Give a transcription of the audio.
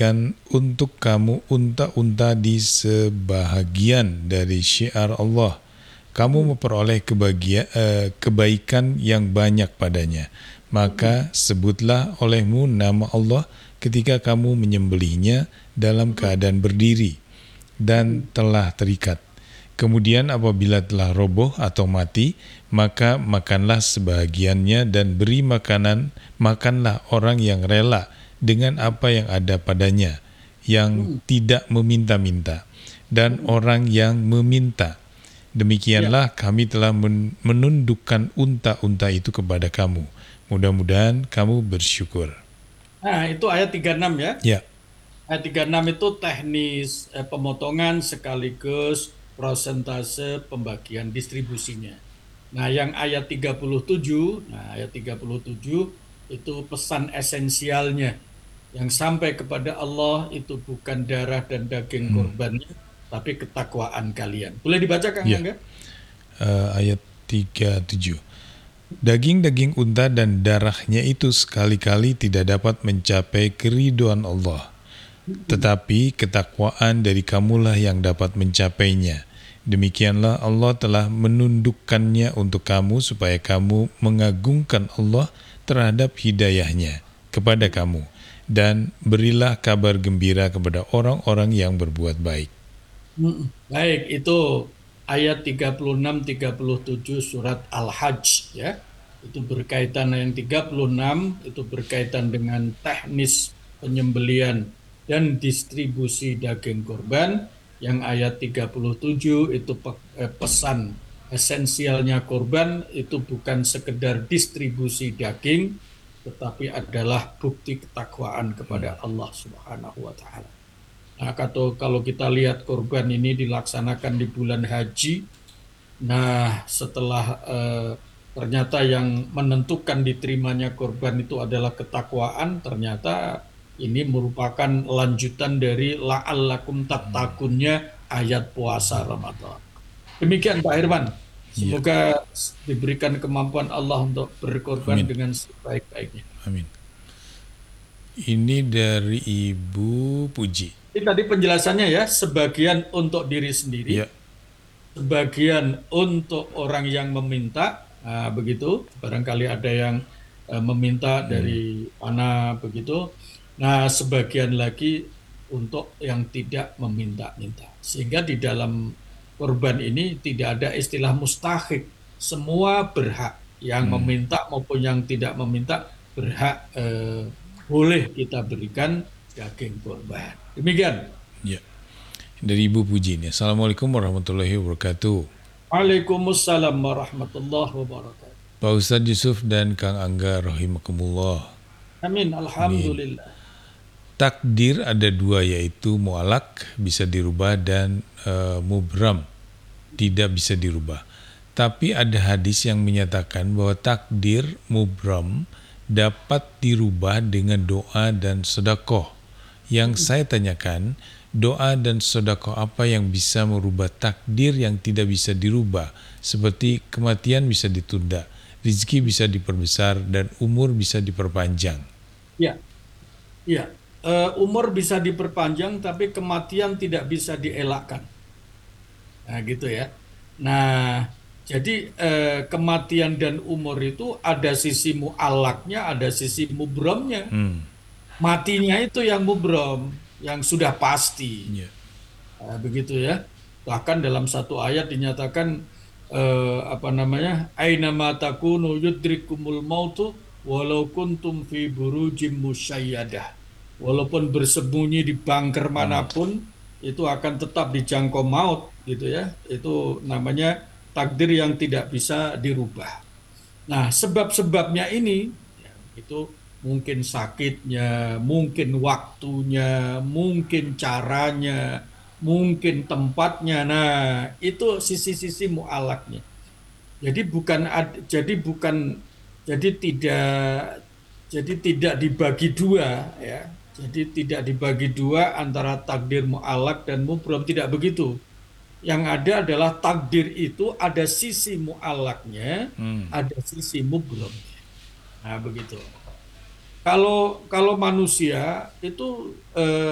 menjadikan untuk kamu unta-unta di sebahagian dari syiar Allah. Kamu memperoleh kebaikan yang banyak padanya. Maka sebutlah olehmu nama Allah ketika kamu menyembelihnya dalam keadaan berdiri dan telah terikat. Kemudian apabila telah roboh atau mati, maka makanlah sebahagiannya dan beri makanlah orang yang rela dengan apa yang ada padanya, yang tidak meminta-minta, dan orang yang meminta. Demikianlah kami telah menundukkan unta-unta itu kepada kamu. Mudah-mudahan kamu bersyukur. Nah, itu ayat 36 ya. Ya, Ayat 36 itu teknis pemotongan sekaligus prosentase pembagian distribusinya. Nah, yang ayat 37, ayat 37 itu pesan esensialnya yang sampai kepada Allah itu bukan darah dan daging korbannya, tapi ketakwaan kalian. Boleh dibaca Kang ya. Angga? Ayat 37. Daging-daging unta dan darahnya itu sekali-kali tidak dapat mencapai keridhaan Allah. Tetapi ketakwaan dari kamulah yang dapat mencapainya. Demikianlah Allah telah menundukkannya untuk kamu supaya kamu mengagungkan Allah terhadap hidayahnya kepada kamu. Dan berilah kabar gembira kepada orang-orang yang berbuat baik. Baik, itu ayat 36-37 surat Al-Hajj ya. Itu berkaitan yang 36 itu berkaitan dengan teknis penyembelian dan distribusi daging korban. Yang ayat 37 itu pesan esensialnya korban itu bukan sekedar distribusi daging, tetapi adalah bukti ketakwaan kepada Allah Subhanahu wa taala. Nah, kalau kita lihat korban ini dilaksanakan di bulan haji, nah setelah ternyata yang menentukan diterimanya korban itu adalah ketakwaan, ternyata ini merupakan lanjutan dari la'allakum tattakunnya ayat puasa Ramadan. Demikian Pak Herman, Ya, semoga diberikan kemampuan Allah untuk berkorban amin. dengan sebaik-baiknya. Amin. Ini dari Ibu Puji. Ini tadi penjelasannya ya, sebagian untuk diri sendiri, Ya, sebagian untuk orang yang meminta, nah, begitu. Barangkali ada yang meminta dari mana begitu. Nah, sebagian lagi untuk yang tidak meminta-minta. Sehingga di dalam korban ini tidak ada istilah mustahik. Semua berhak. Yang meminta maupun yang tidak meminta berhak boleh kita berikan daging korban. Demikian. ya. Dari Ibu Puji ini. Assalamualaikum warahmatullahi wabarakatuh. Waalaikumsalam warahmatullahi wabarakatuh. Pak Ustadz Yusuf dan Kang Angga rahimakumullah. Amin. Amin. Alhamdulillah. Takdir ada dua, yaitu mu'alak bisa dirubah dan mubram tidak bisa dirubah. Tapi ada hadis yang menyatakan bahwa takdir mubram dapat dirubah dengan doa dan sedekah. Yang saya tanyakan, doa dan sedekah apa yang bisa merubah takdir yang tidak bisa dirubah, seperti kematian bisa ditunda, rezeki bisa diperbesar, dan umur bisa diperpanjang. Ya, ya. Umur bisa diperpanjang, tapi kematian tidak bisa dielakkan. Nah, gitu ya. Nah, jadi kematian dan umur itu ada sisi mu'alaknya, ada sisi mubramnya. Matinya itu yang mubram, yang sudah pasti. Ya. Begitu ya. Bahkan dalam satu ayat dinyatakan apa namanya? Ainama takunu yudrikumul mautu walau kuntum fi burujim musyayyadah. Walaupun bersembunyi di bunker manapun itu akan tetap dijangkau maut gitu ya. Itu namanya takdir yang tidak bisa dirubah. Nah, sebab-sebabnya ini ya, itu mungkin sakitnya, mungkin waktunya, mungkin caranya, mungkin tempatnya. Nah, itu sisi-sisi mu'alaknya. Jadi bukan jadi bukan jadi tidak dibagi dua ya. Jadi tidak dibagi dua antara takdir mu'alak dan mubram, tidak begitu. Yang ada adalah takdir itu ada sisi mu'alaknya, ada sisi mubramnya. Nah, begitu. Kalau manusia itu